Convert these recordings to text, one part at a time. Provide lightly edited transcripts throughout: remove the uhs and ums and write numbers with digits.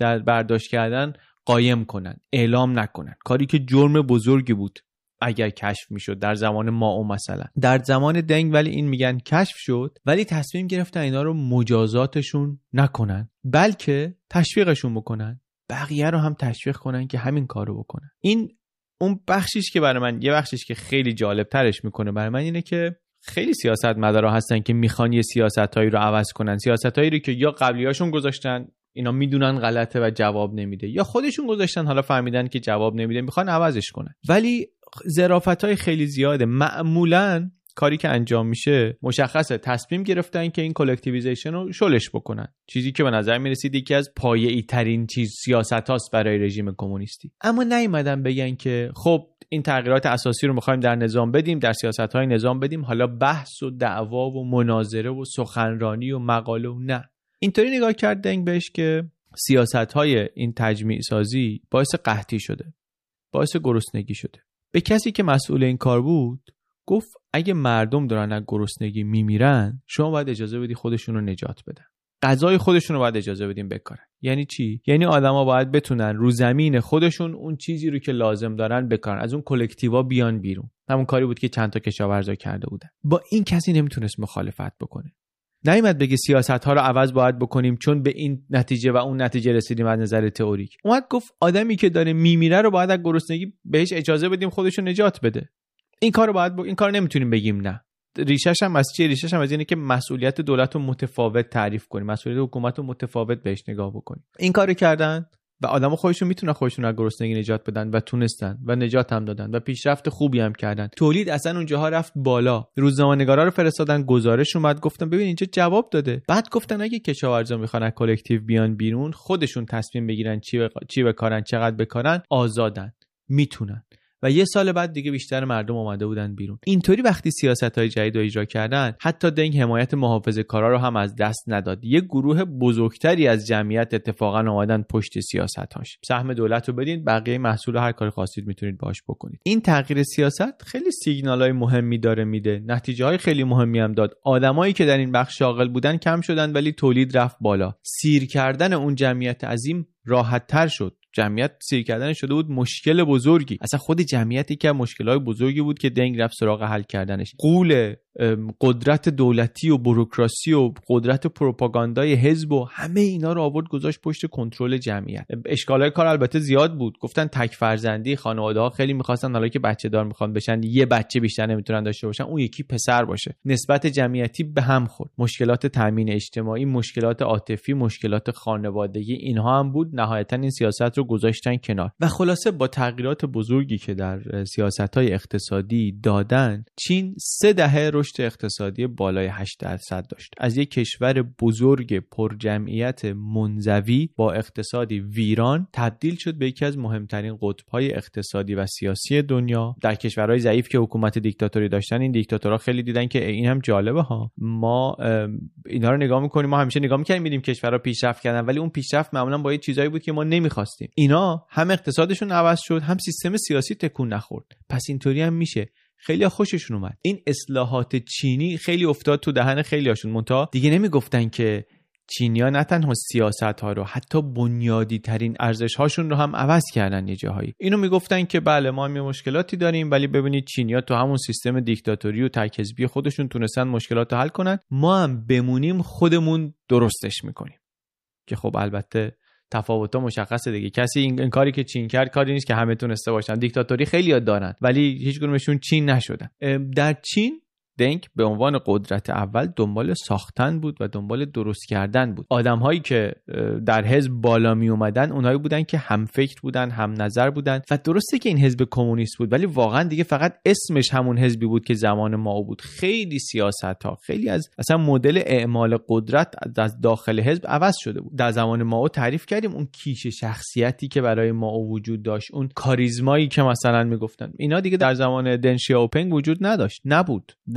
برداشت کردن قایم کنن، اعلام نکنن، کاری که جرم بزرگی بود اگر کشف میشد در زمان مائو مثلا. در زمان دنگ ولی این میگن کشف شد، ولی تصمیم گرفتن اینا رو مجازاتشون نکنن، بلکه تشویقشون بکنن، بقیه رو هم تشویق کنن که همین کارو بکنن. این اون بخشیش که برای من، یه بخشیش که خیلی جالب ترش میکنه برای من اینه که خیلی سیاستمدارا هستن که میخوان یه سیاستایی رو عوض کنن، سیاستایی رو که یا قبلیاشون گذاشتن اینا میدونن غلطه و جواب نمیده، یا خودشون گذاشتن حالا فهمیدن که جواب نمیده میخوان عوضش کنن. ولی ظرافت‌های خیلی زیاده. معمولاً کاری که انجام میشه مشخصه، تصمیم گرفتن که این کلکتیویزیشن رو شلش بکنن، چیزی که به نظر میرسید یکی از پایه‌ای ترین سیاستاست برای رژیم کمونیستی. اما نیومدن بگن که خب این تغییرات اساسی رو می‌خوایم در نظام بدیم، در سیاست‌های نظام بدیم، حالا بحث و دعوا و مناظره و سخنرانی و مقاله و نه. اینطوری نگاه کرد دنگ بهش که سیاست‌های این تجمیع سازی باعث قحطی شده، باعث گرسنگی شده. به کسی که مسئول این کار بود گفت اگه مردم دارن از گرسنگی میمیرن شما باید اجازه بدی خودشون رو نجات بدن، غذای خودشون رو باید اجازه بدیم بکارن. یعنی چی؟ یعنی آدما باید بتونن رو زمین خودشون اون چیزی رو که لازم دارن بکارن، از اون کلکتیوا بیان بیرون. همون کاری بود که چند تا کشاورزا کرده بودن. با این کسی نمیتونست مخالفت بکنه. نیامد بگه سیاست‌ها رو عوض باید بکنیم چون به این نتیجه و اون نتیجه رسیدیم از نظر تئوریک. اومد گفت آدمی که داره میمیره رو باید از گرسنگی بهش اجازه بدیم خودش رو نجات بده. این کارو باید این کار نمیتونیم بگیم نه. ریشش هم از چیه؟ ریشش هم از اینه که مسئولیت دولت رو متفاوت تعریف کنیم، مسئولیت حکومت رو متفاوت بهش نگاه بکنیم. این کارو کردن و آدم‌ها خودشون میتونن خودشون از گرسنگی نجات بدن و تونستن و نجات هم دادن و پیشرفت خوبی هم کردن. تولید اصلا اونجاها رفت بالا. روزنامه‌نگارا رو فرستادن، گزارش اومد، گفتن ببین اینجا جواب داده. بعد گفتن اگه کشاورزا میخوان از کلکتیو بیان بیرون، خودشون تصمیم بگیرن چی بکارن، چقدر بکارن، آزادن، میتونن. و یه سال بعد دیگه بیشتر مردم اومده بودن بیرون. اینطوری وقتی سیاست‌های جدید رو اجرا کردن، حتی دنگ حمایت محافظه‌کارا رو هم از دست نداد. یه گروه بزرگتری از جمعیت اتفاقا اومدن پشت سیاست‌هاش. سهم دولت رو بدین، بقیه محصول هر کاری خواستید میتونید باهاش بکنید. این تغییر سیاست خیلی سیگنال‌های مهمی داره میده، نتیجه‌های خیلی مهمی هم داد. آدمایی که در این بخش شاغل بودن کم شدن ولی تولید رفت بالا. سیر کردن اون جمعیت عظیم راحت‌تر شد. جمعیت سیر کردن شده بود مشکل بزرگی. اصلا خود جمعیتی که مشکل‌های بزرگی بود که دنگ رفت سراغ حل کردنش. غول قدرت دولتی و بوروکراسی و قدرت پروپاگاندای حزب و همه اینا رو آورد گذاشت پشت کنترل جمعیت. اشکالای کار البته زیاد بود. گفتن تک فرزندی، خانواده‌ها خیلی می‌خواستن حالا که بچه‌دار می‌خوان بشن یه بچه بیشتر نمیتونن داشته باشن، اون یکی پسر باشه. نسبت جمعیتی به هم خورد. مشکلات تامین اجتماعی، مشکلات عاطفی، مشکلات خانوادگی، اینها هم بود. نهایتاً این سیاست رو گذاشتن کنار. و خلاصه با تغییرات بزرگی که در سیاست‌های اقتصادی دادن، چین 3 دهه رشد اقتصادی بالای 8% داشت. از یک کشور بزرگ پرجمعیت منزوی با اقتصادی ویران تبدیل شد به یکی از مهمترین قطب‌های اقتصادی و سیاسی دنیا. در کشورهای ضعیف که حکومت دیکتاتوری داشتن، این دیکتاتورها خیلی دیدن که این هم جالبه ها، ما اینا رو نگاه می‌کنیم، ما همیشه نگاه می‌کنیم می‌بینیم کشورها پیشرفت کردن، ولی اون پیشرفت معمولاً با چیزایی بود که ما نمی‌خواستیم. اینا هم اقتصادشون عوض شد، هم سیستم سیاسی تکون نخورد. پس اینطوری هم میشه. خیلی خوششون اومد. این اصلاحات چینی خیلی افتاد تو دهن خیلیاشون. منتها دیگه نمیگفتن که چینی‌ها نه تنها سیاست‌ها رو، حتی بنیادی ترین ارزش‌هاشون رو هم عوض کردن یه جاهایی. اینو میگفتن که بله ما هم مشکلاتی داریم، ولی ببینید چینی‌ها تو همون سیستم دیکتاتوری و تک حزبی خودشون تونستن مشکلات رو حل کنن، ما هم بمونیم خودمون درستش میکنیم. که خب البته تفاوت‌ها مشخصه دیگه. کسی این کاری که چین کرد کاری نیست که همه تونسته باشن. دیکتاتوری خیلی یاد دارن ولی هیچ کدومشون چین نشدن. در چین دنگ به عنوان قدرت اول دنبال ساختن بود و دنبال درست کردن بود. آدم‌هایی که در حزب بالا می اومدن اونایی بودن که هم فکر بودن، هم نظر بودن و درسته که این حزب کمونیست بود ولی واقعا دیگه فقط اسمش همون حزبی بود که زمان مائو بود. خیلی سیاست‌ها، خیلی از اصلا مدل اعمال قدرت از داخل حزب عوض شده بود. در زمان مائو تعریف کردیم اون کیش شخصیتی که برای مائو وجود داشت، اون کاریزمایی که مثلا میگفتن، اینا دیگه در زمان دن شیائوپینگ وجود نداشت، نبود.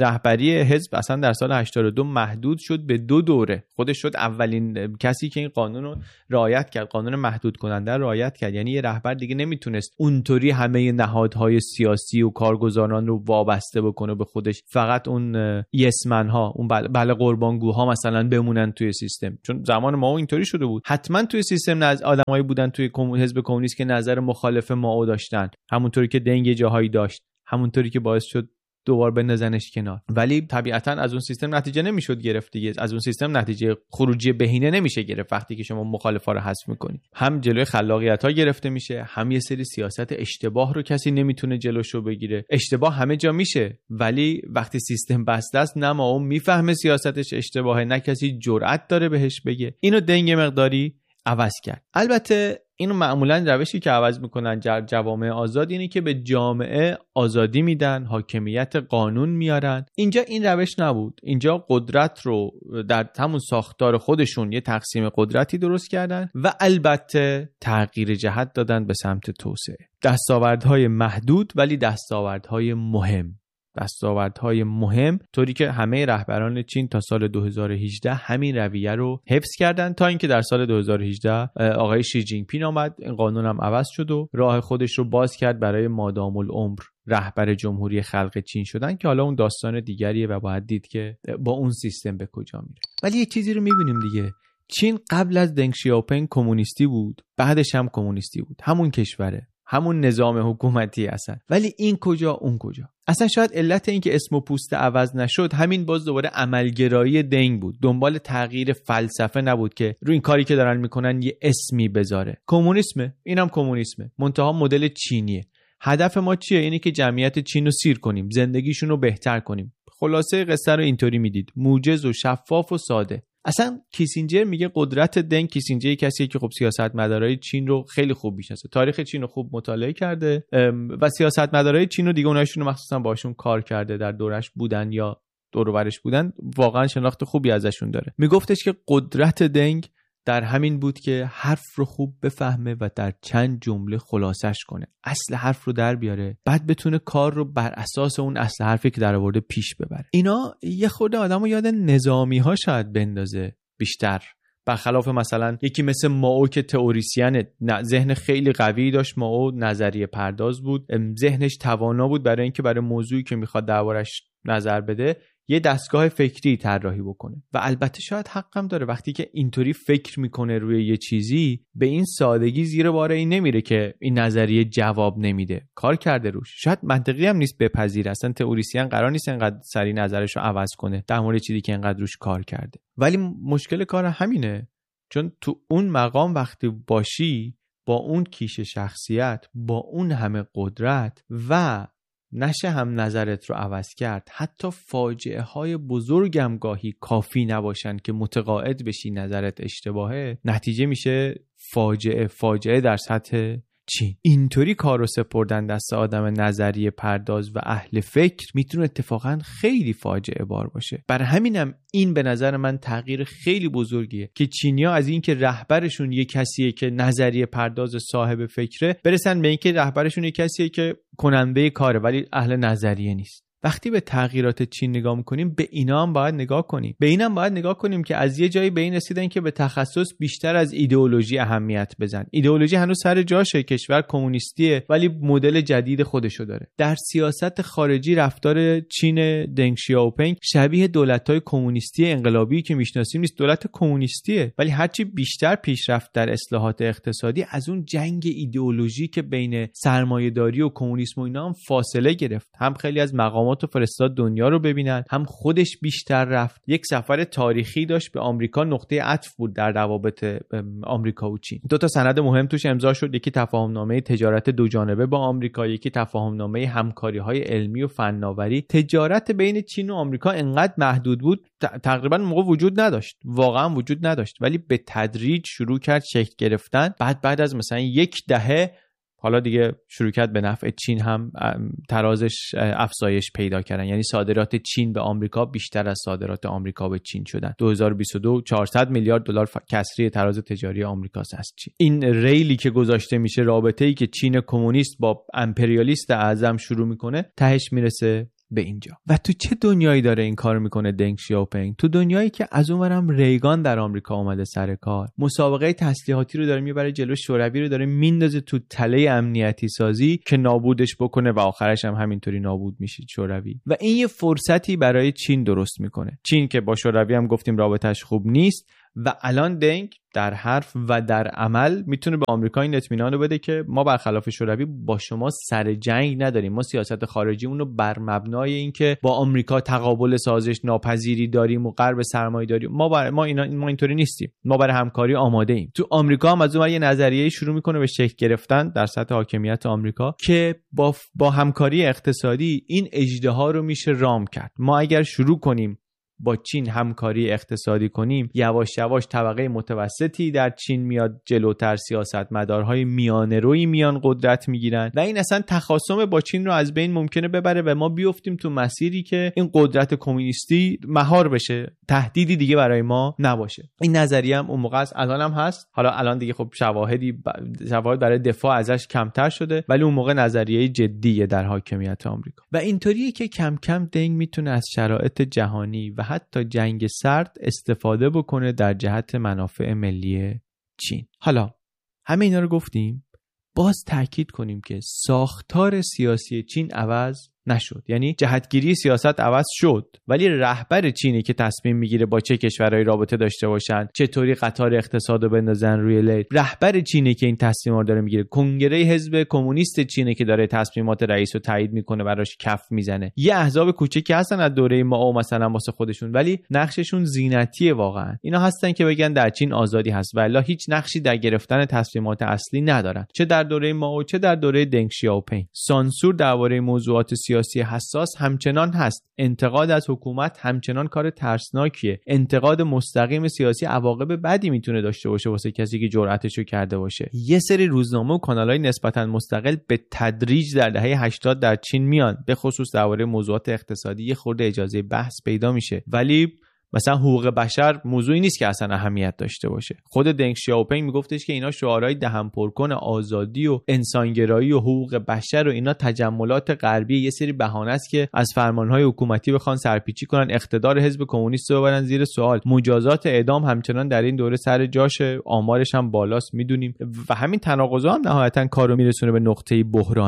رهبری حزب اصلا در سال 82 محدود شد به 2 دوره. خودش شد اولین کسی که این قانون رو رعایت کرد، قانون محدود کننده رو رعایت کرد. یعنی یه رهبر دیگه نمیتونست اونطوری همه نهادهای سیاسی و کارگزاران رو وابسته بکنه به خودش، فقط اون یسمن ها، اون بله قربانگوها مثلا بمونن توی سیستم. چون زمان مائو اینطوری شده بود، حتما توی سیستم آدمایی بودن توی حزب کمونیست که نظر مخالف مائو داشتن، همونطوری که دنگ جاهایی داشت، همونطوری که باعث شد دوبار بندازنش کنار. ولی طبیعتاً از اون سیستم نتیجه نمیشد گرفت دیگه. از اون سیستم نتیجه خروجی بهینه نمیشه گرفت وقتی که شما مخالفا رو حذف میکنید. هم جلوی خلاقیت‌ها گرفته میشه، هم یه سری سیاست اشتباه رو کسی نمیتونه جلوشو بگیره. اشتباه همه جا میشه، ولی وقتی سیستم بسته است نه ما اون میفهمه سیاستش اشتباهه، نه کسی جرأت داره بهش بگه. اینو دنگ مقداری عوض کرد. البته اینو معمولا روشی که عوض میکنن جوامع آزاد اینه که به جامعه آزادی میدن، حاکمیت قانون میارن. اینجا این روش نبود. اینجا قدرت رو در همون ساختار خودشون یه تقسیم قدرتی درست کردن و البته تغییر جهت دادن به سمت توسعه. دستاوردهای محدود ولی دستاوردهای مهم. دستاوردهای مهم، طوری که همه رهبران چین تا سال 2018 همین رویه رو حفظ کردن، تا اینکه در سال 2018 آقای شی جینگ پینگ آمد، این قانون هم عوض شد و راه خودش رو باز کرد برای مادام العمر رهبر جمهوری خلق چین شدن، که حالا اون داستان دیگریه و باید دید که با اون سیستم به کجا میره. ولی یه چیزی رو میبینیم دیگه، چین قبل از دنگ شیاوپینگ کمونیستی بود، بعدش هم کمونیستی بود، همون کشوره، همون نظام حکومتی اصلا. ولی این کجا اون کجا؟ اصلا شاید علت این که اسم و پوست عوض نشد همین باز دوباره عملگرایی دنگ بود. دنبال تغییر فلسفه نبود که روی این کاری که دارن میکنن یه اسمی بذاره. کمونیسمه، اینم کمونیسمه، منتها مدل چینیه. هدف ما چیه؟ اینه که جمعیت چین رو سیر کنیم، زندگیشون رو بهتر کنیم. خلاصه قصه رو اینطوری میدید، موجز و شفاف و ساده. اصلا کیسینجر میگه قدرت دنگ، کیسینجر کسیه که خب سیاستمدارای چین رو خیلی خوب میشناسه، تاریخ چین رو خوب مطالعه کرده و سیاستمدارای چین رو دیگه اونایشون رو مخصوصا باشون کار کرده، در دورش بودن یا دور و برش بودن، واقعا شناخت خوبی ازشون داره. میگفتش که قدرت دنگ در همین بود که حرف رو خوب بفهمه و در چند جمله خلاصش کنه، اصل حرف رو در بیاره، بعد بتونه کار رو بر اساس اون اصل حرفی که در آورده پیش ببره. اینا یه خورده آدمو یاد نظامی ها شاید بندازه بیشتر، برخلاف مثلا یکی مثل مائو که تئوریسین، ذهن خیلی قوی داشت. مائو نظریه پرداز بود، ذهنش توانا بود برای اینکه برای موضوعی که میخواد دربارش نظر بده یه دستگاه فکری طراحی بکنه. و البته شاید حقم داره، وقتی که اینطوری فکر میکنه روی یه چیزی به این سادگی زیر بار این نمیره که این نظریه جواب نمیده، کار کرده روش. شاید منطقی هم نیست بپذیره، اصلا تئوریسین قرار نیست انقدر سری نظرش رو عوض کنه در مورد چیزی که انقدر روش کار کرده. ولی مشکل کار همینه، چون تو اون مقام وقتی باشی با اون کیش شخصیت، با اون همه قدرت و نشه هم نظرت رو عوض کرد، حتی فاجعه های بزرگم گاهی کافی نباشن که متقاعد بشی نظرت اشتباهه، نتیجه میشه فاجعه در سطح چین. اینطوری کار رو سپردن دست آدم نظریه پرداز و اهل فکر میتونه اتفاقا خیلی فاجعه بار باشه. برای همینم این به نظر من تغییر خیلی بزرگیه که چینیا از این که رهبرشون یه کسیه که نظریه پرداز صاحب فکره برسن به این که رهبرشون یه کسیه که کننده کاره ولی اهل نظریه نیست. وقتی به تغییرات چین نگاه میکنیم به اینا هم باید نگاه کنیم. به اینم باید نگاه کنیم که از یه جایی به این رسیدن که به تخصص بیشتر از ایدئولوژی اهمیت بزن. ایدئولوژی هنوز سر جاشه، کشور کمونیستیه ولی مدل جدید خودشو داره. در سیاست خارجی رفتار چین دنگ شیاوپینگ شبیه دولت‌های کمونیستی انقلابی که میشناسیم نیست. دولت کمونیستیه ولی هرچی بیشتر پیشرفت در اصلاحات اقتصادی از اون جنگ ایدئولوژی که بین سرمایه‌داری و کمونیسم و اینا هم فاصله گرفت. هم خیلی از مقامات و فرستاد دنیا رو ببینن، هم خودش بیشتر رفت. یک سفر تاریخی داشت به آمریکا، نقطه عطف بود در روابط آمریکا و چین. دو تا سند مهم توش امضا شد، یکی تفاهمنامه تجارت دو جانبه با آمریکا، یکی تفاهمنامه همکاری‌های علمی و فناوری. تجارت بین چین و آمریکا انقدر محدود بود تقریبا موقع وجود نداشت، واقعا وجود نداشت، ولی به تدریج شروع کرد شکل گرفتن. بعد از مثلا یک دهه حالا دیگه شروع کرد به نفع چین هم ترازش افزایش پیدا کردن، یعنی صادرات چین به آمریکا بیشتر از صادرات آمریکا به چین شدن. 2022 400 میلیارد دلار کسری تراز تجاری آمریکاست از چین. این ریلی که گذاشته میشه، رابطه‌ای که چین کمونیست با امپریالیست اعظم شروع میکنه، تهش میرسه به اینجا. و تو چه دنیایی داره این کارو میکنه دنگ شیاوپینگ؟ تو دنیایی که از اونورم ریگان در آمریکا اومده سر کار، مسابقه تسلیحاتی رو داره میبره جلو، شوروی رو داره میندازه تو تله امنیتی سازی که نابودش بکنه و آخرش هم همینطوری نابود میشه شوروی. و این یه فرصتی برای چین درست میکنه. چین که با شوروی هم گفتیم رابطش خوب نیست و الان دنگ در حرف و در عمل میتونه به آمریکا این اطمینان رو بده که ما برخلاف شوروی با شما سر جنگ نداریم، ما سیاست خارجیمون رو بر مبنای اینکه با آمریکا تقابل سازش ناپذیری داریم و غرب سرمایه داریم، ما اینطوری نیستیم، ما برای همکاری آماده ایم. تو آمریکا هم از اون ور یه نظریه شروع میکنه به شکل گرفتن در سطح حاکمیت آمریکا که با همکاری اقتصادی این اژدها رو میشه رام کرد. ما اگر شروع کنیم با چین همکاری اقتصادی کنیم، یواش یواش طبقه متوسطی در چین میاد جلوتر، سیاستمدارهای میانه روی میان قدرت میگیرن و این اصلا تخاصم با چین رو از بین ممکنه ببره و ما بیفتیم تو مسیری که این قدرت کمونیستی مهار بشه، تهدیدی دیگه برای ما نباشه. این نظریه هم اون موقع است، الان هم هست. حالا الان دیگه خب شواهد برای دفاع ازش کمتر شده، ولی اون موقع نظریه جدیه در حاکمیت آمریکا. و اینطوریه که کم کم دنگ میتونه از شرایط جهانی و حتی جنگ سرد استفاده بکنه در جهت منافع ملی چین. حالا همه اینا رو گفتیم، باز تاکید کنیم که ساختار سیاسی چین عوض نشد. یعنی جهتگیری سیاست عوض شد، ولی رهبر چینی که تصمیم میگیره با چه کشورهای رابطه داشته باشن، چطوری قطار اقتصادو بندازن روی لیل، رهبر چینی که این تصمیم‌ها رو داره میگیره. کنگره حزب کمونیست چینی که داره تصمیمات رئیس رو تایید میکنه، براش کف میزنه. یه احزاب کوچیکی هستن از دوره مائو مثلا واسه خودشون، ولی نقششون زینتیه. واقعا اینا هستن که بگن در چین آزادی هست، ولی هیچ نقشی در گرفتن تصمیمات اصلی ندارن، چه در دوره مائو چه در دوره دنگ شیاوپینگ. سانسور درباره موضوعات سیاسی حساس همچنان هست. انتقاد از حکومت همچنان کار ترسناکیه. انتقاد مستقیم سیاسی عواقب بدی میتونه داشته باشه واسه کسی که جرأتشو کرده باشه. یه سری روزنامه و کانال‌های نسبتاً مستقل به تدریج در دهه 80 در چین میان، به خصوص درباره موضوعات اقتصادی یه خورده اجازه بحث پیدا میشه، ولی مثلا حقوق بشر موضوعی نیست که اصلا اهمیت داشته باشه. خود دنگ شیاوپینگ میگفتش که اینا شعارهای دهن پرکن آزادی و انسانگرایی و حقوق بشر و اینا تجملات غربی، یه سری بهانه است که از فرمانهای حکومتی بخوان سرپیچی کنن، اقتدار حزب کمونیست رو ببرن زیر سوال. مجازات اعدام همچنان در این دوره سر جاشه، آمارش هم بالاست میدونیم، و همین تناقضا هم نهایتا کارو میرسونه به نقطه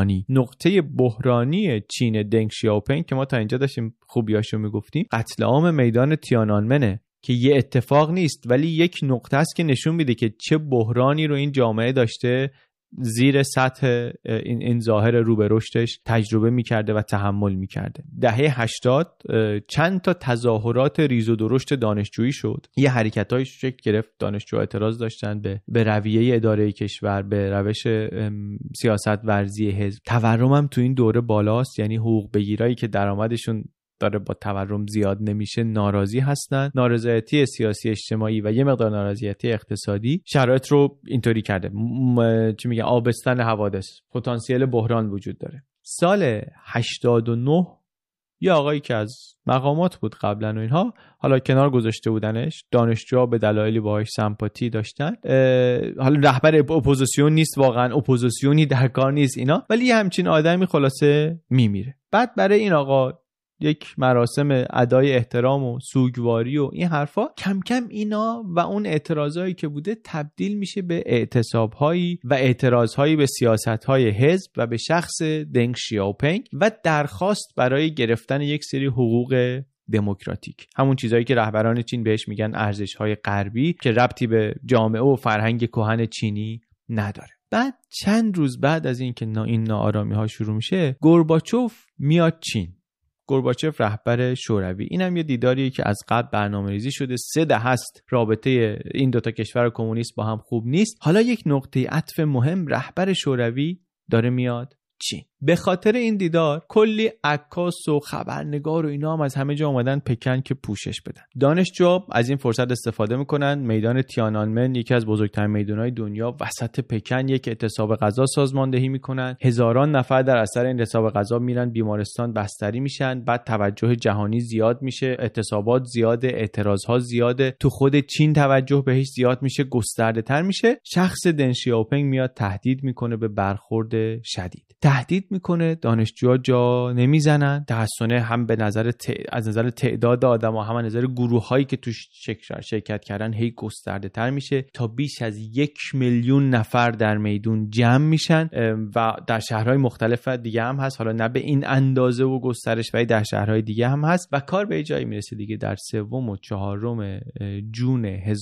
بحرانی چین دنگ شیاوپینگ که ما تا اینجا داشتیم خوبیاشو میگفتیم. قتل عام میدان تیانانمنه که یه اتفاق نیست، ولی یک نقطه است که نشون میده که چه بحرانی رو این جامعه داشته زیر سطح این ظاهر رو به رشدش تجربه میکرده و تحمل میکرده. دهه 80 چند تا تظاهرات ریز و درشت دانشجویی شد، یه حرکتای شکل گرفت، دانشجو اعتراض داشتن به رویه اداره کشور، به روش سیاست ورزی حزب. تورم هم تو این دوره بالاست، یعنی حقوق بگیرایی که درآمدشون داره با تورم زیاد نمیشه ناراضی هستن. نارضایتی سیاسی اجتماعی و یه مقدار نارضایتی اقتصادی شرایط رو اینطوری کرده، چی میگه، آبستن حوادث، پتانسیل بحران وجود داره. سال 89 یه آقایی که از مقامات بود قبلا و اینها، حالا کنار گذاشته بودنش، دانشجوها به دلایلی باهاش سمپاتی داشتن، حالا رهبر اپوزیسیون نیست، واقعا اپوزیسیونی در کار نیست اینا، ولی یه همچین آدمی خلاصه میمیره. بعد برای این آقا یک مراسم ادای احترام و سوگواری و این حرفا، کم کم اینا و اون اعتراضایی که بوده تبدیل میشه به اعتصاب‌هایی و اعتراضهایی به سیاست‌های حزب و به شخص دنگ شیاوپینگ و درخواست برای گرفتن یک سری حقوق دموکراتیک، همون چیزایی که رهبران چین بهش میگن ارزش‌های غربی که ربطی به جامعه و فرهنگ کهن چینی نداره. بعد چند روز بعد از این که این ناآرامی‌ها شروع میشه، گورباچوف میاد چین. گورباچوف رهبر شوروی، اینم یه دیداریه که از قبل برنامه‌ریزی شده، 3 دهه است رابطه این دوتا کشور کمونیست با هم خوب نیست. حالا یک نقطه عطف مهم، رهبر شوروی داره میاد چین. به خاطر این دیدار کلی عکاس و خبرنگار و اینا هم از همه جا اومدن پکن که پوشش بدن. دانشجو از این فرصت استفاده میکنن، میدان تیانانمن، یکی از بزرگترین میدانهای دنیا، وسط پکن یک اعتصاب غذا سازماندهی میکنن. هزاران نفر در اثر این اعتصاب غذا میرن بیمارستان، بستری میشن. بعد توجه جهانی زیاد میشه، اعتصابات زیاده، اعتراضها زیاده، تو خود چین توجه بهش زیاد میشه، گسترده تر میشه. شخص دنگ شیاوپینگ میاد تهدید میکنه به برخورد شدید. تهدید میکنه، دانشجوها جا نمیزنن، تحسنه هم به نظر از نظر تعداد آدم‌ها هم از نظر گروه‌هایی که توش شرکت کردن هی گسترده تر میشه تا بیش از 1,000,000 نفر در میدون جمع میشن و در شهرهای مختلف دیگه هم هست، حالا نه به این اندازه و گسترش ولی در شهرهای دیگه هم هست و کار به جایی میرسه دیگه. در 3 و 4 جون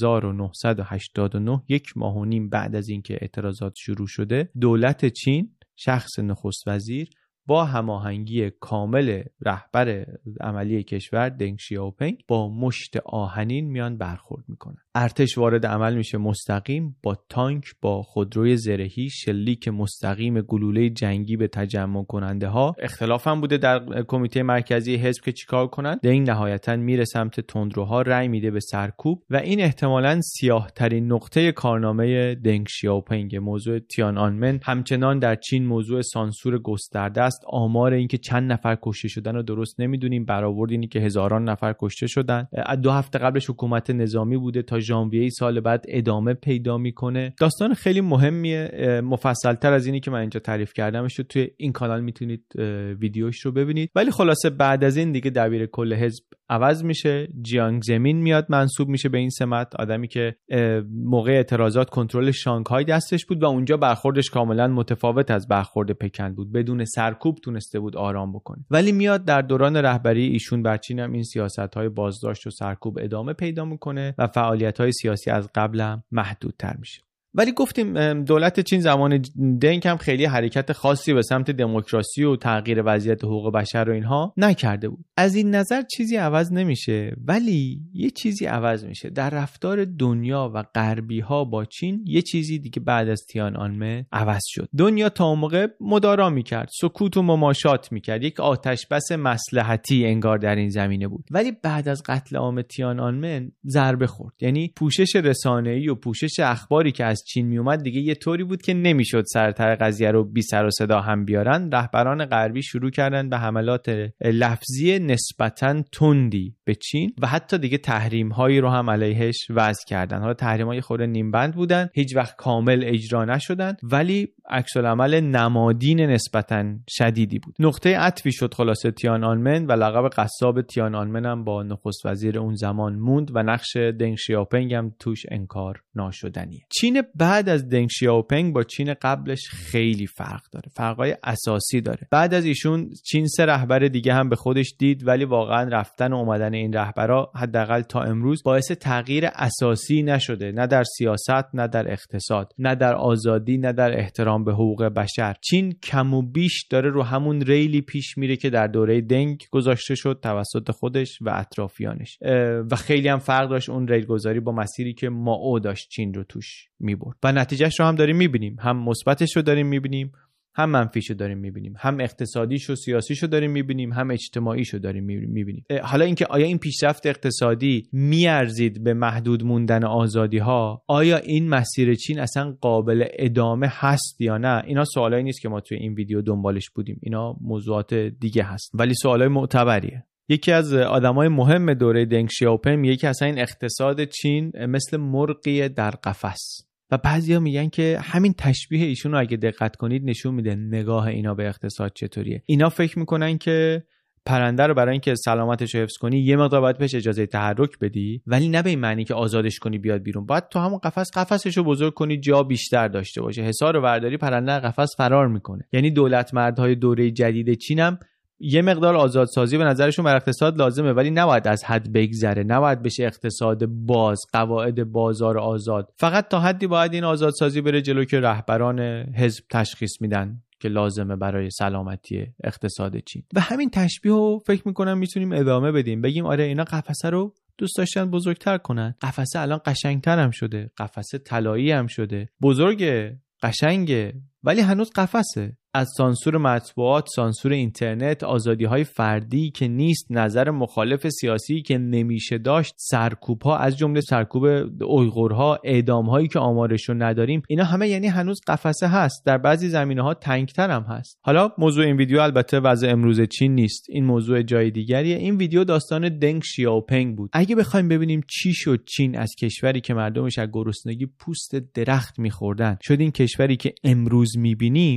1989 1 ماه و نیم بعد از اینکه اعتراضات شروع شده، دولت چین شخص نخست وزیر با هماهنگی کامل رهبر عملی کشور دنگ شیائوپینگ با مشت آهنین میان برخورد میکنن. ارتش وارد عمل میشه مستقیم با تانک، با خودروی زرهی، شلیک مستقیم گلوله جنگی به تجمع کننده ها. اختلاف هم بوده در کمیته مرکزی حزب که چیکار کنن. دنگ نهایتا میره سمت تندروها، رأی میده به سرکوب و این احتمالاً سیاه ترین نقطه کارنامه دنگ شیائوپینگ. موضوع تیان‌آنمن همچنان در چین موضوع سانسور گسترده است. آمار این که چند نفر کشته شدن رو درست نمیدونیم، برآورد اینی که هزاران نفر کشته شدن. 2 هفته قبلش حکومت نظامی بوده، تا ژانویه سال بعد ادامه پیدا میکنه. داستان خیلی مهمیه، مفصل‌تر از اینی که من اینجا تعریف کردمش رو توی این کانال میتونید ویدیوش رو ببینید. ولی خلاصه بعد از این دیگه دبیر کل حزب عوض میشه، جیانگ زمین میاد منصوب میشه به این سمت، آدمی که موقع اعتراضات کنترل شانگهای دستش بود و اونجا برخوردش کاملا متفاوت از برخورد پکن بود، بدون سرکوب تونسته بود آرام بکنه. ولی میاد در دوران رهبری ایشون بر چین هم این سیاست‌های بازداشت و سرکوب ادامه پیدا میکنه و فعالیت‌های سیاسی از قبل هم محدودتر میشه. ولی گفتیم دولت چین زمان دنگ هم خیلی حرکت خاصی به سمت دموکراسی و تغییر وضعیت حقوق بشر و اینها نکرده بود. از این نظر چیزی عوض نمیشه، ولی یه چیزی عوض میشه در رفتار دنیا و غربی ها با چین. یه چیزی دیگه بعد از تیان‌آنمن عوض شد. دنیا تا اون موقع مدارا میکرد، سکوت و مماشات میکرد، یک آتش بس مصلحتی انگار در این زمینه بود. ولی بعد از قتل عام تیان‌آنمن ضربه خورد. یعنی پوشش رسانه‌ای و پوشش اخباری که از چین می اومد دیگه یه طوری بود که نمیشد سرتر قضیه رو بی سر و صدا هم بیارن. رهبران غربی شروع کردن به حملات لفظی نسبتاً تندی به چین و حتی دیگه تحریم هایی رو هم علیهش وضع کردن. حالا تحریم های خود نیمبند بودن، هیچ وقت کامل اجرا نشدن، ولی عکس العمل نمادین نسبتاً شدیدی بود. نقطه عطفی شد خلاصه تیان‌آنمن و لقب قصاب تیان‌آنمن هم با نخست وزیر اون زمان موند و نقش دنگ شیائوپینگ هم توش انکار ناشدنیه. چین بعد از دنگ شیائوپینگ با چین قبلش خیلی فرق داره، فرقای اساسی داره. بعد از ایشون چین 3 رهبر دیگه هم به خودش دید، ولی واقعا رفتن و اومدن این رهبرا حداقل تا امروز باعث تغییر اساسی نشده، نه در سیاست، نه در اقتصاد، نه در آزادی، نه در احترام به حقوق بشر. چین کم و بیش داره رو همون ریلی پیش میره که در دوره دنگ گذاشته شد توسط خودش و اطرافیانش و خیلی هم فرق داشت اون ریل گذاری با مسیری که مائو داشت چین رو توش میبرد و نتیجهش رو هم داریم میبینیم، هم مثبتش رو داریم میبینیم، هم منفیش رو داریم میبینیم، هم اقتصادیش و سیاسیش رو داریم میبینیم، هم اجتماعیش رو داریم میبینیم. حالا اینکه آیا این پیشرفت اقتصادی میارزید به محدود موندن آزادی ها؟ آیا این مسیر چین اصلا قابل ادامه هست یا نه؟ اینا سوالایی نیست که ما توی این ویدیو دنبالش بودیم، اینا موضوعات دیگه هست، ولی سوالای معتبریه. یکی از آدمای مهم دوره دنگ شیائوپینگ یکی اصلا این اقتصاد چین مثل مرغی در قفس و بعضیا میگن که همین تشبیه ایشون رو اگه دقت کنید نشون میده نگاه اینا به اقتصاد چطوریه. اینا فکر میکنن که پرنده رو برای اینکه سلامتش رو حفظ کنی یه مقدار باید بهش اجازه تحرک بدی، ولی نه به این معنی که آزادش کنی بیاد بیرون. باید تو همون قفسش رو بزرگ کنی، جا بیشتر داشته باشه. حصار و برداری پرنده قفس فرار میکنه. یعنی دولت مردهای دوره جدید چین هم یه مقدار آزادسازی به نظرشون بر اقتصاد لازمه، ولی نباید از حد بگذره، نباید بشه اقتصاد باز، قواعد بازار آزاد. فقط تا حدی باید این آزادسازی بره جلو که رهبران حزب تشخیص میدن که لازمه برای سلامتی اقتصاد چین. و همین تشبیه رو فکر میکنم میتونیم ادامه بدیم، بگیم آره اینا قفسه رو دوست داشتن بزرگتر کنن، قفسه الان قشنگتر هم شده، قفسه طلایی هم شده، بزرگه، قشنگه، ولی هنوز قفسه. از سانسور مطبوعات، سانسور اینترنت، آزادی‌های فردی که نیست، نظر مخالف سیاسی که نمیشه داشت، سرکوب‌ها از جمله سرکوب اویغورها، اعدام‌هایی که آمارشو نداریم، اینا همه یعنی هنوز قفسه هست. در بعضی زمینه‌ها تنگ‌تر هم هست. حالا موضوع این ویدیو البته وضع امروز چین نیست، این موضوع جای دیگریه. این ویدیو داستان دنگ شیائوپینگ بود. اگه بخوایم ببینیم چی شد چین از کشوری که مردمش از گرسنگی پوست درخت می‌خوردن شد این کشوری که امروز می‌بینیم،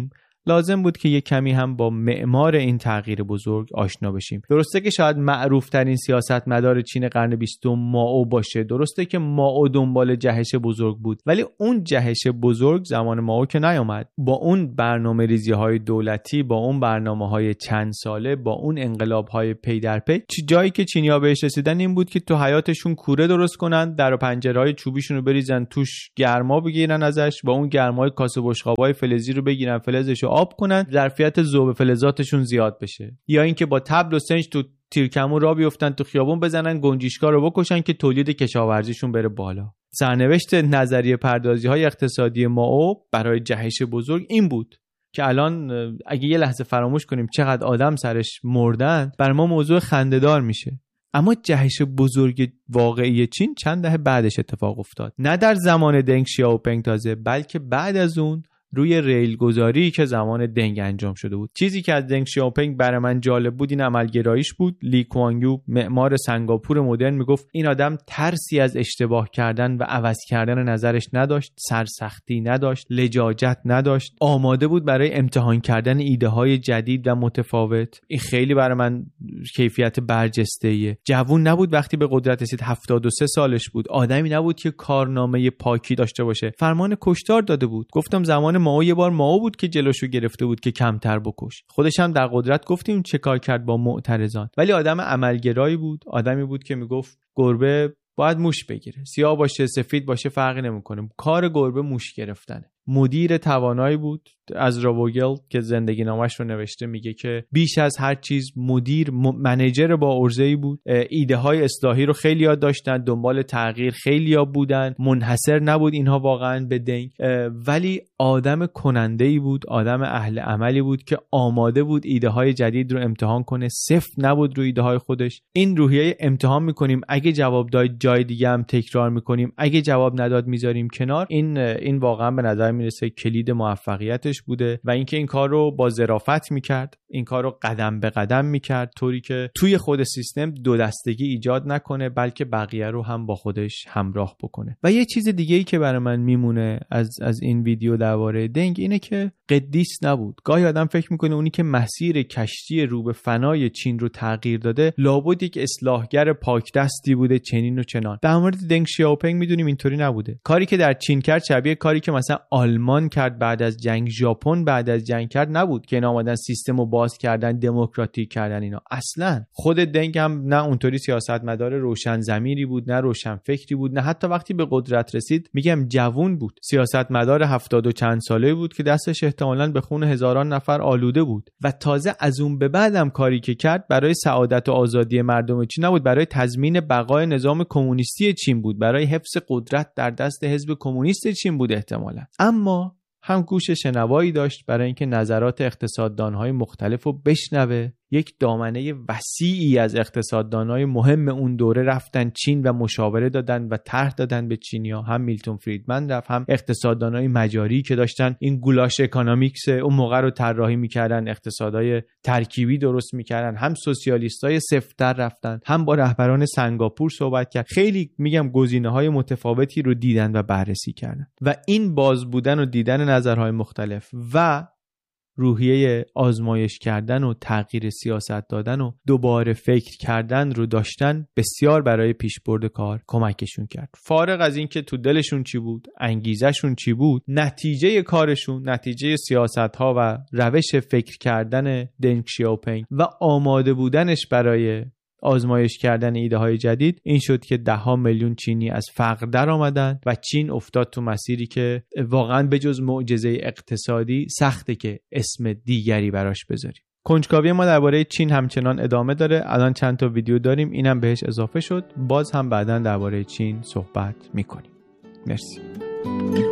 لازم بود که یک کمی هم با معمار این تغییر بزرگ آشنا بشیم. درسته که شاید معروف ترین سیاستمدار چین قرن 20 مائو باشه، درسته که مائو دنبال جهش بزرگ بود، ولی اون جهش بزرگ زمان مائو که نیامد. با اون برنامه‌ریزی‌های دولتی، با اون برنامه‌های چند ساله، با اون انقلاب‌های پی در پی، جایی که چینی‌ها بهش رسیدن این بود که تو حیاتشون کوره درست کنن، در و پنجره‌های چوبیشون رو بریزن توش، گرما بگیرن ازش، با اون گرمای کاسه بشقابای فلزی رو بگیرن، فلزش رو آب کنن، ظرفیت ذوب فلزاتشون زیاد بشه. یا اینکه با تبل و سنج تو تیرکمون را بیفتن تو خیابون بزنن گنجشکا رو بکشن که تولید کشاورزیشون بره بالا. سرنوشت نظریه پردازی‌های اقتصادی مائو برای جهش بزرگ این بود که الان اگه یه لحظه فراموش کنیم چقدر آدم سرش مردن، بر ما موضوع خنده‌دار میشه. اما جهش بزرگ واقعی چین چند دهه بعدش اتفاق افتاد، نه در زمان دنگ شیائوپنگ تازه، بلکه بعد از اون روی ریل گذاری که زمان دنگ انجام شده بود. چیزی که از دنگ شیائوپنگ برای من جالب بود این عملگراییش بود. لی کوان یو، معمار سنگاپور مدرن، میگفت این آدم ترسی از اشتباه کردن و عوض کردن نظرش نداشت، سرسختی نداشت، لجاجت نداشت، آماده بود برای امتحان کردن ایده های جدید و متفاوت. این خیلی برای من کیفیت برجسته‌ایه. جوون نبود وقتی به قدرت رسید، 73 سالش بود. آدمی نبود که کارنامه پاکی داشته باشه. فرمان کشتار داده بود. گفتم زمان مائو یه بار مائو بود که جلوشو گرفته بود که کمتر بکش. خودش هم در قدرت گفتیم چه کار کرد با معترضان. ولی آدم عملگرایی بود، آدمی بود که میگفت گربه باید موش بگیره، سیاه باشه سفید باشه فرقی نمیکنه، کار گربه موش گرفتنه. مدیر توانایی بود. از راوگل که زندگی نامش رو نوشته میگه که بیش از هر چیز مدیر منیجر با عرضه‌ای بود. ایده های اصلاحی رو خیلی یاد داشتن، دنبال تغییر خیلی ها بودن، منحصر نبود اینها واقعا به دنگ، ولی آدم کننده‌ای بود، آدم اهل عملی بود که آماده بود ایده های جدید رو امتحان کنه، صفر نبود رو ایده های خودش. این روحیه امتحان میکنیم، اگه جواب داد جای دیگه هم تکرار میکنیم، اگه جواب نداد میذاریم کنار. این واقعا به نظر میرسه کلید موفقیتش بوده و اینکه این کار رو با ظرافت میکرد، این کار رو قدم به قدم میکرد، طوری که توی خود سیستم دو دستگی ایجاد نکنه بلکه بقیه رو هم با خودش همراه بکنه. و یه چیز دیگه ای که برای من میمونه از این ویدیو درباره دنگ اینه که قدیس نبود. گاهی آدم فکر میکنه اونی که مسیر کشتی رو به فنای چین رو تغییر داده لابد یک اصلاحگر پاک دستی بوده چنین و چنان. در مورد دنگ شیائوپنگ میدونیم اینطوری نبوده. کاری که در چین کرد شبیه کاری که مثلا آلمان کرد بعد از جنگ، ژاپن بعد از جنگ کرد نبود که اینا اومدن سیستم رو باز کردن، دموکراتیک کردن. اینا اصلا خود دنگ هم نه اونطوری سیاستمدار روشن ضمیری بود، نه روشن فکری بود، نه حتی وقتی به قدرت رسید میگم جوون بود. سیاستمدار 70 و چند ساله بود که دستش احتمالاً به خون هزاران نفر آلوده بود و تازه از اون به بعدم کاری که کرد برای سعادت و آزادی مردم چین نبود، برای تضمین بقای نظام کمونیستی چین بود، برای حفظ قدرت در دست حزب کمونیست چین بود احتمالاً. اما هم گوش شنوایی داشت برای اینکه نظرات اقتصاددان‌های مختلف رو بشنوه. یک دامنه وسیعی از اقتصاددان‌های مهم اون دوره رفتن چین و مشاوره دادن و طرح دادن به چینی‌ها. هم میلتون فریدمن رفت، هم اقتصاددان‌های مجاری که داشتن این گولاش اکونومیکس اون موقع رو طراحی می‌کردن، اقتصادهای ترکیبی درست می‌کردن، هم سوسیالیستای سفت‌تر رفتن، هم با رهبران سنگاپور صحبت کرد. خیلی میگم گزینه‌های متفاوتی رو دیدن و بررسی کردن و این باز بودن و دیدن نظرهای مختلف و روحیه آزمایش کردن و تغییر سیاست دادن و دوباره فکر کردن رو داشتن بسیار برای پیشبرد کار کمکشون کرد. فارغ از این که تو دلشون چی بود، انگیزشون چی بود، نتیجه کارشون، نتیجه سیاست‌ها و روش فکر کردن دنگ شیائوپنگ و آماده بودنش برای آزمایش کردن ایده های جدید این شد که 10 میلیون چینی از فقر در آمدن و چین افتاد تو مسیری که واقعا به جز معجزه اقتصادی سخته که اسم دیگری براش بذاریم. کنجکاوی ما درباره چین همچنان ادامه داره. الان چند تا ویدیو داریم، اینم بهش اضافه شد. باز هم بعداً درباره چین صحبت میکنیم. مرسی.